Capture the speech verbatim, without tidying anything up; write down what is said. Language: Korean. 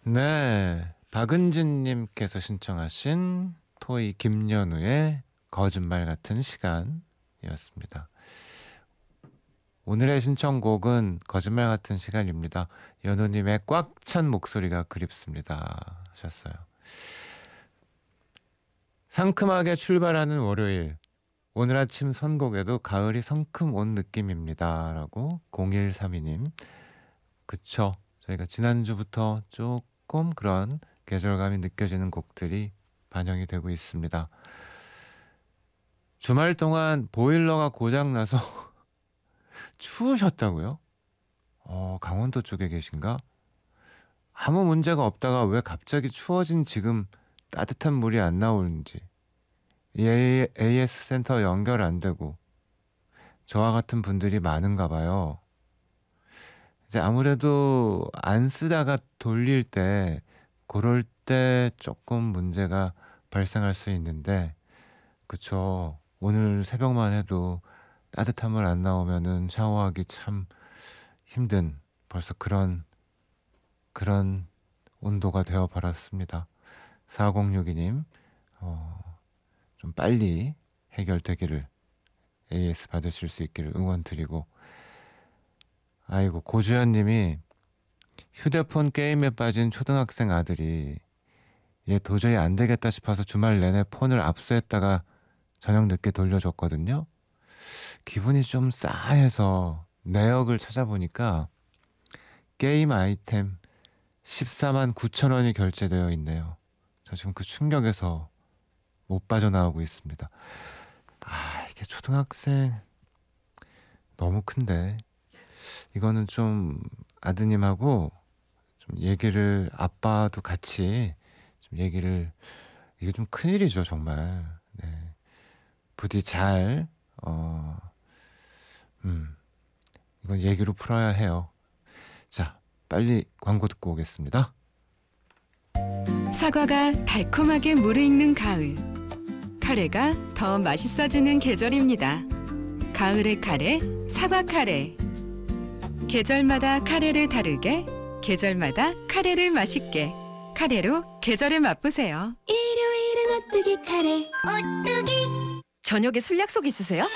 네, 박은진님께서 신청하신 토이 김연우의 거짓말 같은 시간이었습니다. 오늘의 신청곡은 거짓말 같은 시간입니다. 연우님의 꽉 찬 목소리가 그립습니다 하셨어요. 상큼하게 출발하는 월요일, 오늘 아침 선곡에도 가을이 성큼 온 느낌입니다 라고 공일삼이님. 그쵸, 저희가 지난주부터 조금 그런 계절감이 느껴지는 곡들이 반영이 되고 있습니다. 주말 동안 보일러가 고장나서 추우셨다고요? 어, 강원도 쪽에 계신가? 아무 문제가 없다가 왜 갑자기 추워진 지금 따뜻한 물이 안 나오는지, 에이에스 센터 연결 안 되고 저와 같은 분들이 많은가 봐요. 이제 아무래도 안 쓰다가 돌릴 때, 그럴 때 조금 문제가 발생할 수 있는데, 그쵸, 오늘 새벽만 해도 따뜻한 물 안 나오면은 샤워하기 참 힘든, 벌써 그런 그런 온도가 되어 버렸습니다. 사공육이님, 어, 좀 빨리 해결되기를, 에이에스 받으실 수 있기를 응원드리고, 아이고, 고주연님이 휴대폰 게임에 빠진 초등학생 아들이 얘 도저히 안 되겠다 싶어서 주말 내내 폰을 압수했다가 저녁 늦게 돌려줬거든요. 기분이 좀 싸해서 내역을 찾아보니까 게임 아이템 십사만 구천 원이 결제되어 있네요. 저 지금 그 충격에서 못 빠져나오고 있습니다. 아, 이게 초등학생 너무 큰데, 이거는 좀 아드님하고 좀 얘기를, 아빠도 같이 좀 얘기를, 이게 좀 큰일이죠 정말. 네. 부디 잘 어, 음, 이건 얘기로 풀어야 해요. 자, 빨리 광고 듣고 오겠습니다. 사과가 달콤하게 무르익는 가을. 카레가 더 맛있어지는 계절입니다. 가을의 카레, 사과 카레. 계절마다 카레를 다르게, 계절마다 카레를 맛있게. 카레로 계절을 맛보세요. 일요일은 오뚜기 카레. 오뚜기. 저녁에 술 약속 있으세요?